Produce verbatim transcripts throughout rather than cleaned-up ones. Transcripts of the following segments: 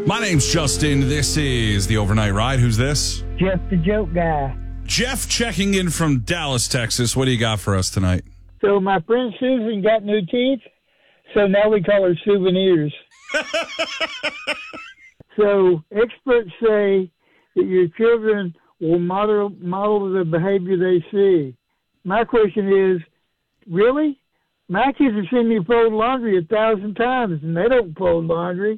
My name's Justin. This is the Overnight Ride. Who's this? Jeff the Joke Guy. Jeff checking in from Dallas, Texas. What do you got for us tonight? So my friend Susan got new teeth, so now we call her souvenirs. So experts say that your children will model, model the behavior they see. My question is, really? My kids have seen me fold laundry a thousand times, and they don't fold laundry.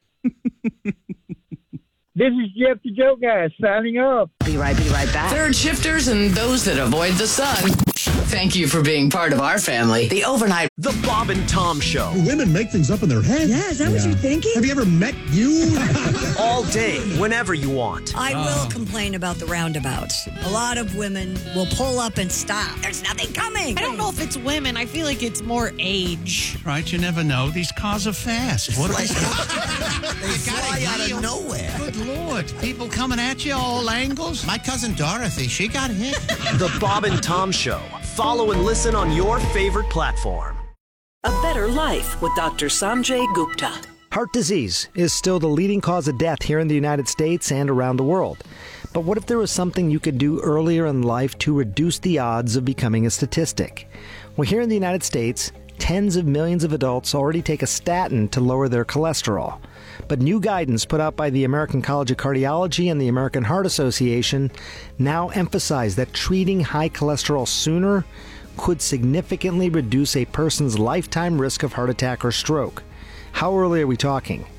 This is Jeff the Joke Guy signing off. Be right, be right back. Third shifters and those that avoid the sun. Thank you for being part of our family. The Overnight. The Bob and Tom Show. Women make things up in their head. Yeah, is that yeah. what you're thinking? Have you ever met you? All day, whenever you want. I will complain about the roundabouts. A lot of women will pull up and stop. There's nothing coming. I don't know if it's women. I feel like it's more age. Right, you never know. These cars are fast. What are we? They fly out of nowhere. Good Lord. People coming at you all angles. My cousin Dorothy, she got hit. The Bob and Tom Show. Follow and listen on your favorite platform. A Better Life with Doctor Sanjay Gupta. Heart disease is still the leading cause of death here in the United States and around the world. But what if there was something you could do earlier in life to reduce the odds of becoming a statistic? Well, here in the United States, tens of millions of adults already take a statin to lower their cholesterol. But new guidance put out by the American College of Cardiology and the American Heart Association now emphasize that treating high cholesterol sooner could significantly reduce a person's lifetime risk of heart attack or stroke. How early are we talking?